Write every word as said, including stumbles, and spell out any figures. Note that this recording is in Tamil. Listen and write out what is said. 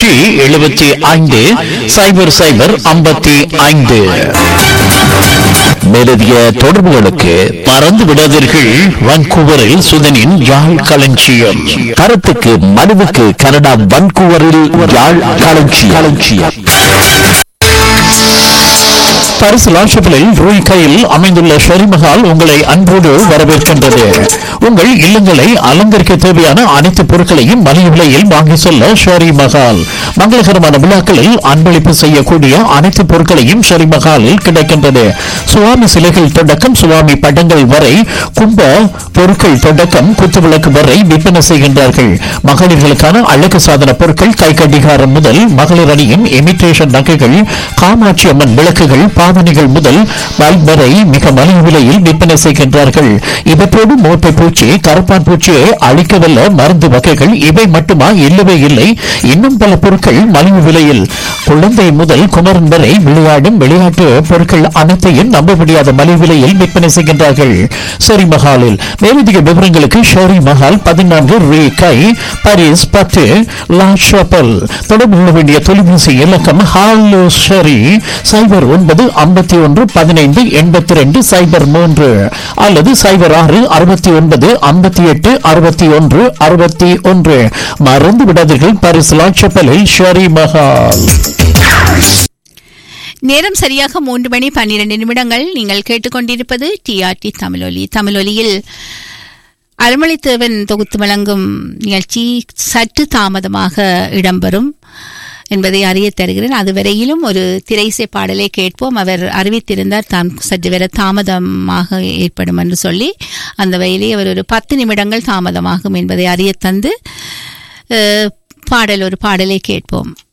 எழுநூற்றி எழுபத்தி ஐந்து சைபர் சைபர் ஐம்பத்தி ஐந்து. மேலதிக தொடர்புகளுக்கு மறந்து விடாதீர்கள். வான்கூவரில் சுதனின் யாழ் களஞ்சியம். கருத்துக்கு மனுவுக்கு கனடா வான்கூவரில் யாழ் களஞ்சியம். பரிசு லாஷப்பிலில் ரூய் கையில் அமைந்துள்ள ஷெரிமஹால் உங்களை அன்போடு வரவேற்கின்றது. உங்கள் இல்லங்களை அலங்கரிக்க தேவையான அனைத்து பொருட்களையும் மலிவு விலையில் வாங்கி செல்ல ஷெரிமஹால். மங்களகரமான விழாக்களில் அன்பளிப்பு செய்யக்கூடிய அனைத்து பொருட்களையும் ஷெரிமஹாலில் கிடைக்கின்றது. சுவாமி சிலைகள் தொடக்கம் சுவாமி படங்கள் வரை, கும்ப பொருட்கள் தொடக்கம் குத்துவிளக்கு வரை விற்பனை செய்கின்றார்கள். மகளிர்களுக்கான அழகு சாதன பொருட்கள், கை கடிகாரம் முதல் மகளிர் அணியும் இமிட்டேஷன் நகைகள், காமாட்சி அம்மன் விளக்குகள், பாவனைகள் முதல் பல்ப் வரை மிக மலிவு விலையில் விற்பனை செய்கின்றார்கள். இவற்றோடு மோட்டை பூச்சி, கருப்பான் பூச்சியை அழிக்கவல்ல மருந்து வகைகள் இவை மட்டுமா? இல்லவே இல்லை, இன்னும் பல பொருட்கள் மலிவு விலையில். குழந்தை முதல் குமரன் வரை விளையாடும் விளையாட்டு பொருட்கள் அனைத்தையும் நம்ப முடியாத மலிவு விலையில் விற்பனை செய்கின்றார்கள் ஷெரி மஹாலில். மேலதிக விவரங்களுக்கு ஷெரி மஹால் பதினான்கு ரே கை, பாரிஸ் பத்து லா ஷாப்பல். தொடர்பு கொள்ள வேண்டிய தொலைபேசி இலக்கம் ஹாலோ ஷெரி சைபர் ஒன்பது ஐம்பத்தி ஒன்று பதினைந்து எண்பத்தி ரெண்டு சைபர் மூன்று அல்லது சைபர் ஆறு அறுபத்தி ஒன்பது ஐம்பத்தி எட்டு அறுபத்தி ஒன்று அறுபத்தி ஒன்று. மறந்து விடாதீர்கள், பாரிஸ் லா ஷாப்பலில் ஷெரி மஹால். நேரம் சரியாக மூன்று மணி பன்னிரண்டு நிமிடங்கள். நீங்கள் கேட்டுக்கொண்டிருப்பது டிஆர்டி தமிழொலி. தமிழொலியில் அருமலைத்தேவன் தொகுத்து வழங்கும் நிகழ்ச்சி சற்று தாமதமாக இடம்பெறும் என்பதை அறிய தருகிறேன். அதுவரையிலும் ஒரு திரைசை பாடலை கேட்போம். அவர் அறிவித்திருந்தார் தான் சற்று வேற தாமதமாக ஏற்படும் என்று சொல்லி. அந்த வகையிலே அவர் ஒரு பத்து நிமிடங்கள் தாமதமாகும் என்பதை அறிய தந்து பாடல் ஒரு பாடலை கேட்போம்.